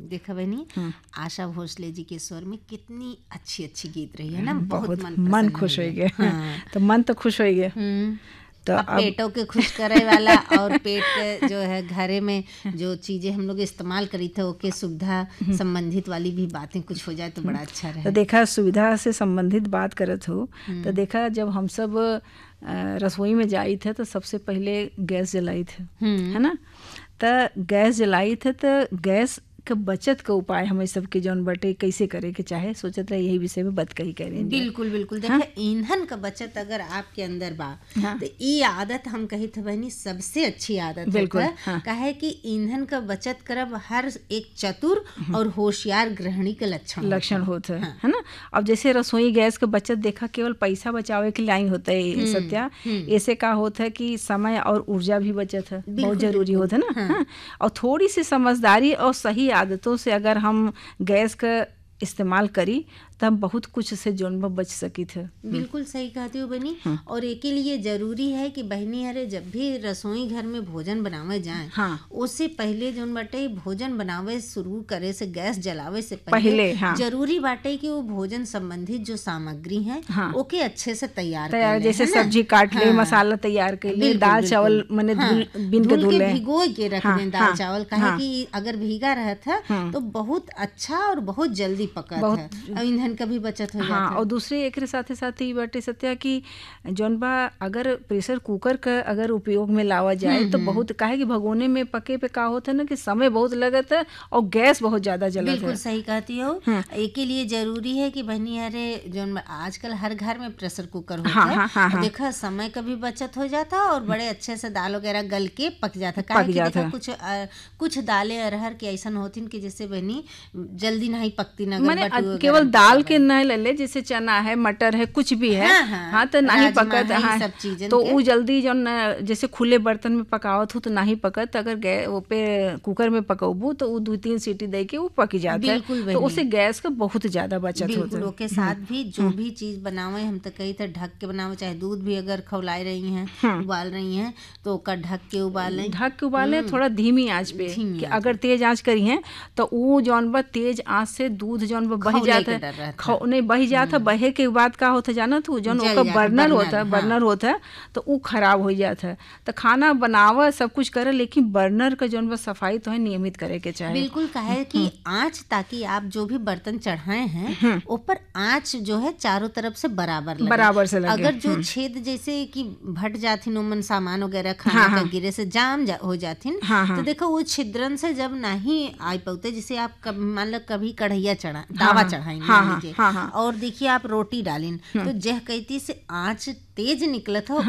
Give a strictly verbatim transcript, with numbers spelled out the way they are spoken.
देखा बनी आशा भोसले जी के स्वर में कितनी अच्छी अच्छी गीत रही है ना, बहुत, बहुत मन मन खुश हो गया। हाँ। तो मन तो खुश हो गया। तो अब पेटों के खुश करे वाला और पेट के जो है घरे में जो चीजें हम लोग इस्तेमाल करी थे ओके सुविधा संबंधित वाली भी बातें कुछ हो जाए तो बड़ा अच्छा रहे। तो देखा सुविधा से संबंधित बात करत हो तो देखा जब हम सब रसोई में जाई थे तो सबसे पहले गैस जलाई थे, है ना। तो गैस जलाई थे तो गैस के बचत का उपाय हमें सबके जौन बटे कैसे करे के चाहे सोचत रहे, यही विषय में बात कही करें। बिल्कुल बिल्कुल देखा, हाँ? ईंधन का बचत अगर आपके अंदर बा, हाँ? तो ये आदत हम कही थे बहनी सबसे अच्छी आदत बिल्कुल, है। हाँ? कहे कि ईंधन का बचत करब हर एक चतुर और होशियार गृहिणी के लक्षण लक्षण होता है, हाँ? है ना। अब जैसे रसोई गैस का बचत देखा केवल पैसा बचावे के लिए होता है सत्या, ऐसे का होता है कि समय और ऊर्जा भी बचत है, बहुत जरूरी होता है ना। हाँ? हाँ? और थोड़ी सी समझदारी और सही आदतों से अगर हम गैस का इस्तेमाल करी तब बहुत कुछ से जोन में बच सकी थे। बिल्कुल सही कहती हो बहनी। और एक के लिए जरूरी है कि बहनी अरे जब भी रसोई घर में भोजन बनावे जाए, हाँ, उससे पहले जोन बाटे भोजन बनावे शुरू करे से गैस जलावे से पहले, पहले हाँ, जरूरी बाटे कि वो भोजन संबंधित जो सामग्री है हाँ, ओके अच्छे से तैयार तैयार जैसे सब्जी काट ले, मसाला तैयार कर ले, दाल चावल मैंने बिन के धुल भिगो के रख दें दाल चावल, कहे कि अगर भीगा रहता तो बहुत अच्छा और बहुत जल्दी पका है, ईंधन का भी बचत हो जाता है। हाँ, और दूसरे एक साथ साथ ही बाटे सत्या कि जौन बा अगर प्रेशर कुकर का अगर उपयोग में लावा जाए तो बहुत काहे कि भगोने में पके पे का होता है ना कि समय बहुत लगत है और गैस बहुत ज्यादा जलत है। बिल्कुल सही कहती हो। हाँ। एक के लिए जरूरी है कि बहनी अरे जौन आजकल हर घर में प्रेशर कुकर होता हाँ, है, हाँ, हाँ, हाँ, देखा समय का भी बचत हो जाता और बड़े अच्छे से दाल वगैरह गल के पक जाता। काहे कि देखा कुछ आ, कुछ दालें अरहर के ऐसा होती कि जिससे बहनी जल्दी नहीं पकती ना, केवल दाल के नहीं ले ले, जैसे चना है मटर है कुछ भी है, हाँ, हाँ, हाँ तो नहीं पकत, हाँ, सब तो वो जल्दी जो जैसे खुले बर्तन में पकावत हो तो नहीं पकत, अगर गैस वो पे कुकर में पकाबू तो वो दो तीन सीटी दे के वो पक जाता है, तो उससे गैस का बहुत ज्यादा बचत होता है। के साथ भी जो भी चीज बनावे हम तो कही थे ढक के बनावे, चाहे दूध भी अगर खौलाई रही हैं उबाल रही हैं तो ओकर ढक के उबालें, ढक के उबालें थोड़ा धीमी आंच पे, कि अगर तेज आंच करी है तो वो जौन बा तेज आंच से दूध जौन बा बह जाता है, नहीं बही जाता, बहे के बाद का होता जाना तो जौन ओका बर्नर होता है, बर्नर होता है तो वो खराब हो जाता है। तो खाना बनावा सब कुछ करे लेकिन बर्नर का जौन बा सफाई तो है नियमित करे के चाहिए। बिल्कुल कहे कि आंच ताकि आप जो भी बर्तन चढ़ाए हैं ऊपर आंच जो है चारों तरफ से बराबर लगे, बराबर से लगे। अगर जो छेद जैसे कि भट जाथिन उमन सामान वगैरह खाना हाँ, का गिरे से जाम जा, हो जाथिन हाँ, हाँ, तो देखो वो छिद्रन से जब नहीं आई पाते, जैसे आप मान लो कभी कढ़ैया चढ़ा तावा चढ़ाई मान लीजिए और देखिए आप रोटी डालिन तो जह कहती से आंच तेज निकलत हो